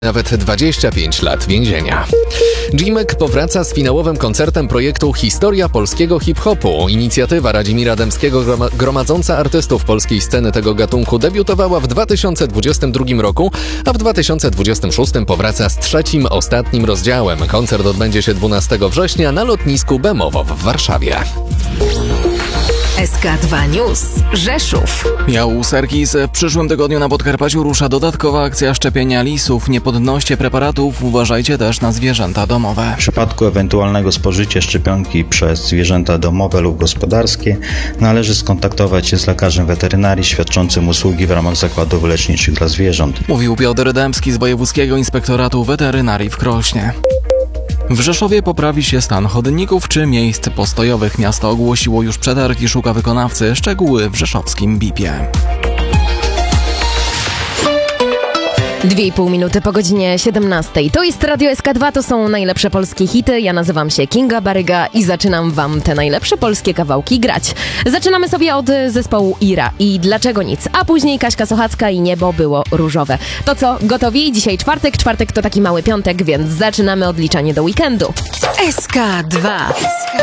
nawet 25 lat więzienia. Dzimek powraca z finałowym koncertem projektu Historia polskiego hip-hopu. Inicjatywa Radzimira Dębskiego gromadząca artystów polskiej sceny tego gatunku debiutowała w 2022 roku, a w 2026 powraca z trzecim, ostatnim rozdziałem. Koncert odbędzie się 12 września na lotnisku Bemowo w Warszawie. SK2 News. Rzeszów. Miał Serkis. W przyszłym tygodniu na Podkarpaciu rusza dodatkowa akcja szczepienia lisów. Nie podnoście preparatów, uważajcie też na zwierzęta domowe. W przypadku ewentualnego spożycia szczepionki przez zwierzęta domowe lub gospodarskie należy skontaktować się z lekarzem weterynarii świadczącym usługi w ramach zakładów leczniczych dla zwierząt. Mówił Piotr Dębski z Wojewódzkiego Inspektoratu Weterynarii w Krośnie. W Rzeszowie poprawi się stan chodników czy miejsc postojowych. Miasto ogłosiło już przetarg i szuka wykonawcy. Szczegóły w rzeszowskim BIP-ie. 2,5 minuty po godzinie 17. To jest Radio SK2, to są najlepsze polskie hity. Ja nazywam się Kinga Baryga i zaczynam wam te najlepsze polskie kawałki grać. Zaczynamy sobie od zespołu Ira i Dlaczego nic, a później Kaśka Sochacka i Niebo było różowe. To co, gotowi? Dzisiaj czwartek to taki mały piątek, więc zaczynamy odliczanie do weekendu. SK2.